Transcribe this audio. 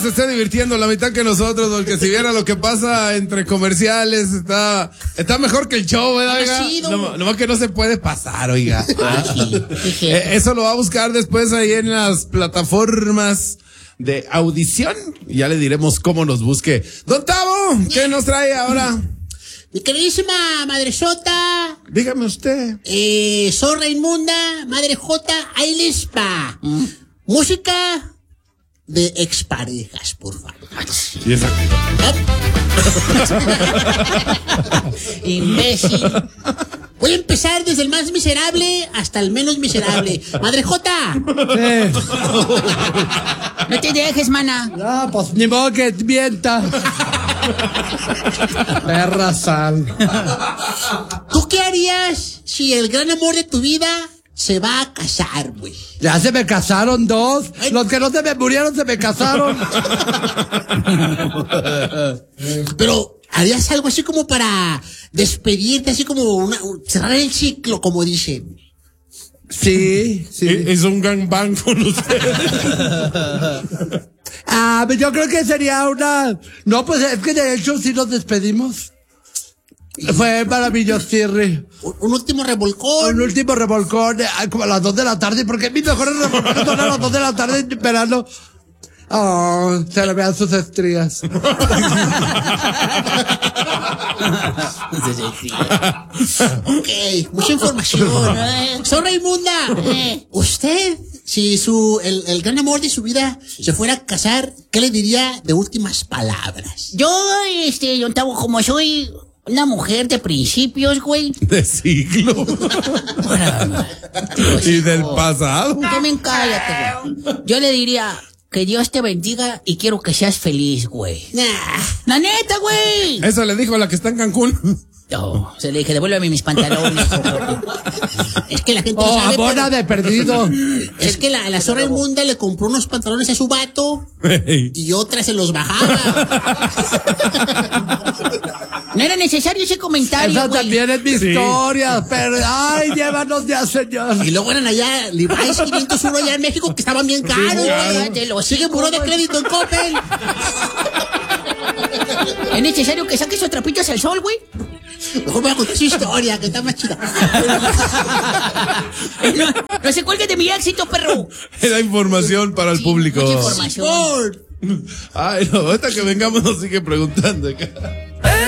se esté divirtiendo la mitad que nosotros, porque si viera lo que pasa entre comerciales, está mejor que el show, ¿verdad, oiga? Nomás que no se puede pasar, oiga. Eso lo va a buscar después ahí en las plataformas de audición. Ya le diremos cómo nos busque. Don Tavo, ¿qué nos trae ahora? Mi queridísima Madre Jota. Dígame usted. Zorra inmunda, Madre Jota, ahí les va. Música de exparejas, por favor. ¿Y esa? Imbécil. Voy a empezar desde el más miserable hasta el menos miserable. Madre Jota. No te dejes, mana. No, pues ni modo que mienta. Perra sal. ¿Tú qué harías si el gran amor de tu vida se va a casar, güey? Ya se me casaron dos. Los que no se me murieron se me casaron. Pero harías algo así como para despedirte, así como cerrar el ciclo, como dicen. Sí. Es un gangbang con usted. Yo creo que sería una... No, pues es que de hecho sí nos despedimos. Fue maravilloso, Thierry. Un último revolcón. Un último revolcón, como a las 2 de la tarde, porque mis mejores revolcones son a las 2 de la tarde esperando. Oh, se le vean sus estrías. Ok, mucha información. Zorra inmunda. Usted, si el gran amor de su vida se fuera a casar, ¿qué le diría de últimas palabras? Yo, Don Tavo, como soy una mujer de principios, güey. De siglo. Y del pasado. También cállate, güey. Yo le diría... Que Dios te bendiga y quiero que seas feliz, güey. La neta, güey. Eso le dijo a la que está en Cancún. No, se le dije, devuélveme mis pantalones. Es que la gente no sabe, abona de perdido. Es que la zorra inmunda le compró unos pantalones a su vato y otra se los bajaba. No era necesario ese comentario, Esa güey. también es mi historia, pero ay, llévanos ya, señor. Y luego eran allá, Levi's 501 allá en México, que estaban bien caros, güey. Sigue buró de crédito en Coppel. ¿Es necesario que saques esos trapitos al sol, güey? Mejor voy a contar su historia, que está más chida. No se cuelgue de mi éxito, perro. Era información para el público. Mucha información. Ay, no, ahorita que vengamos nos sigue preguntando acá.